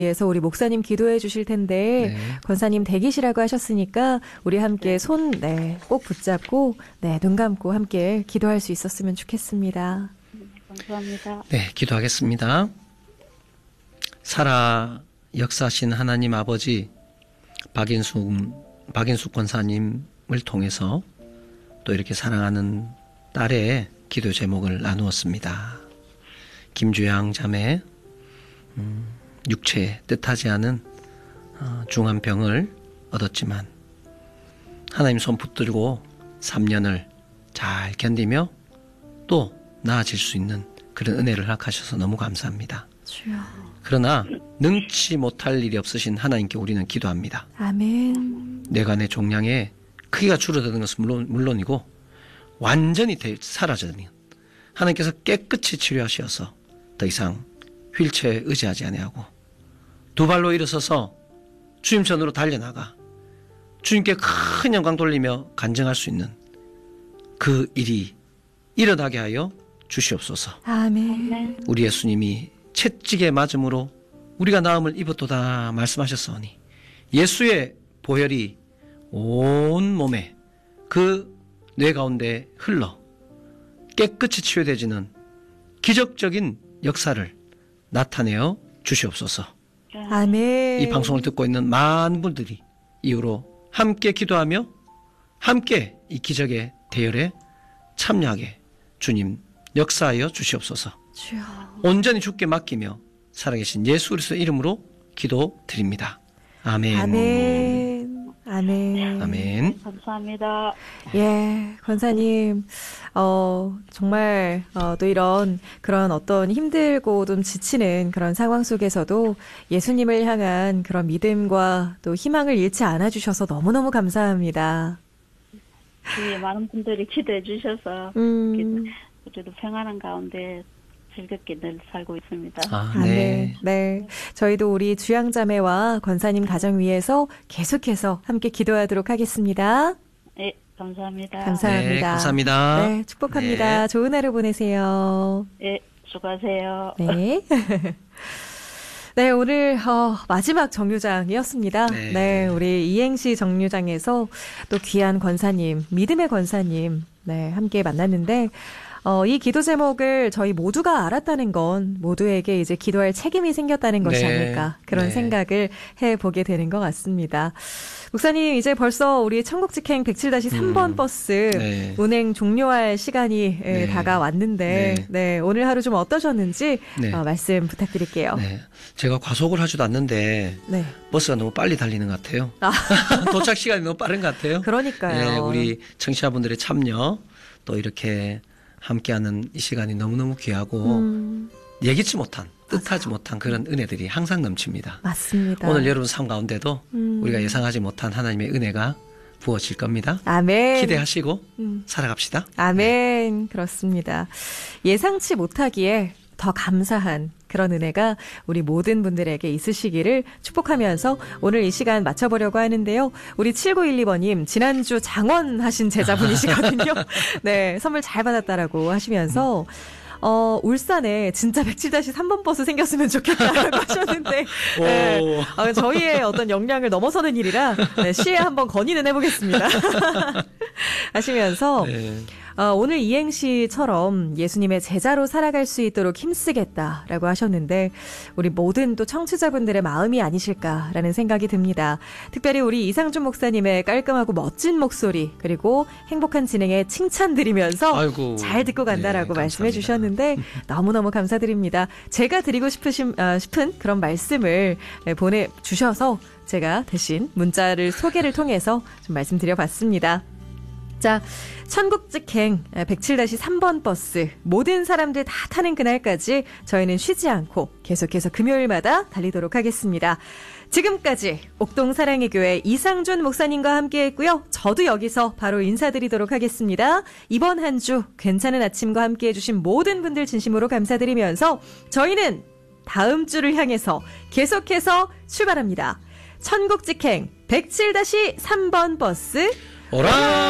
위해서 우리 목사님 기도해 주실 텐데 권사님 대기시라고 하셨으니까 우리 함께 손 꼭 붙잡고 눈 감고 함께 기도할 수 있었으면 좋겠습니다. 감사합니다. 네, 기도하겠습니다. 살아 역사하신 하나님 아버지 박인숙 권사님을 통해서 또 이렇게 사랑하는 딸의 기도 제목을 나누었습니다. 김주양 자매 육체에 뜻하지 않은 중한 병을 얻었지만 하나님 손 붙들고 3년을 잘 견디며 또 나아질 수 있는 그런 은혜를 허락하셔서 너무 감사합니다. 주여. 그러나 능치 못할 일이 없으신 하나님께 우리는 기도합니다. 아멘. 뇌간의 종양에 크기가 줄어드는 것은 물론이고 완전히 사라지는 하나님께서 깨끗이 치료하셔서 더 이상 휠체어에 의지하지 아니하고 두 발로 일어서서 주님 전으로 달려나가 주님께 큰 영광 돌리며 간증할 수 있는 그 일이 일어나게 하여 주시옵소서. 아멘. 우리 예수님이 채찍에 맞음으로 우리가 나음을 입었도다 말씀하셨사오니 예수의 보혈이 온 몸에 그 뇌 가운데 흘러 깨끗이 치유되지는 기적적인 역사를 나타내어 주시옵소서. 아멘. 이 방송을 듣고 있는 많은 분들이 이후로 함께 기도하며 함께 이 기적의 대열에 참여하게 주님 역사하여 주시옵소서. 주여. 온전히 주께 맡기며 살아계신 예수 그리스도의 이름으로 기도드립니다. 아멘. 아멘. 아멘. 아멘. 감사합니다. 예, 권사님, 정말, 또 그런 어떤 힘들고 좀 지치는 그런 상황 속에서도 예수님을 향한 그런 믿음과 또 희망을 잃지 않아 주셔서 너무너무 감사합니다. 주위에 많은 분들이 기도해 주셔서, 그래도 평안한 가운데 즐겁게 늘 살고 있습니다. 네. 네. 저희도 우리 주양자매와 권사님 가정 위해서 계속해서 함께 기도하도록 하겠습니다. 네, 감사합니다. 감사합니다. 네, 감사합니다. 네, 축복합니다. 네. 좋은 하루 보내세요. 네, 수고하세요. 네. 네, 오늘 마지막 정류장이었습니다. 네, 우리 이행시 정류장에서 또 귀한 권사님, 믿음의 권사님, 함께 만났는데 이 기도 제목을 저희 모두가 알았다는 건 모두에게 이제 기도할 책임이 생겼다는 것이 아닐까 그런 생각을 해보게 되는 것 같습니다. 목사님, 이제 벌써 우리 천국직행 107-3번 버스 운행 종료할 시간이 다가왔는데 오늘 하루 좀 어떠셨는지 말씀 부탁드릴게요. 네. 제가 과속을 하지도 않는데 버스가 너무 빨리 달리는 것 같아요. 도착 시간이 너무 빠른 것 같아요. 그러니까요. 네, 우리 청취자분들의 참여 또 이렇게 함께하는 이 시간이 너무너무 귀하고 예기치 못한 뜻하지 못한 그런 은혜들이 항상 넘칩니다. 맞습니다. 오늘 여러분 삶 가운데도 우리가 예상하지 못한 하나님의 은혜가 부어질 겁니다. 아멘. 기대하시고 살아갑시다. 아멘. 그렇습니다. 예상치 못하기에 더 감사한 그런 은혜가 우리 모든 분들에게 있으시기를 축복하면서 오늘 이 시간 마쳐보려고 하는데요. 우리 7912번님 지난주 장원하신 제자분이시거든요. 네, 선물 잘 받았다라고 하시면서 울산에 진짜 107-3번 버스 생겼으면 좋겠다라고 하셨는데 저희의 어떤 역량을 넘어서는 일이라 시에 한번 건의는 해보겠습니다. 하시면서 오늘 이행시처럼 예수님의 제자로 살아갈 수 있도록 힘쓰겠다라고 하셨는데 우리 모든 또 청취자분들의 마음이 아니실까라는 생각이 듭니다. 특별히 우리 이상준 목사님의 깔끔하고 멋진 목소리 그리고 행복한 진행에 칭찬드리면서 잘 듣고 간다라고 말씀해 주셨는데 너무너무 감사드립니다. 제가 드리고 싶은 그런 말씀을 보내주셔서 제가 대신 문자를 소개를 통해서 좀 말씀드려봤습니다. 자, 천국직행 107-3번 버스 모든 사람들 다 타는 그날까지 저희는 쉬지 않고 계속해서 금요일마다 달리도록 하겠습니다. 지금까지 옥동사랑의 교회 이상준 목사님과 함께했고요. 저도 여기서 바로 인사드리도록 하겠습니다. 이번 한 주 괜찮은 아침과 함께해 주신 모든 분들 진심으로 감사드리면서 저희는 다음 주를 향해서 계속해서 출발합니다. 천국직행 107-3번 버스 오라!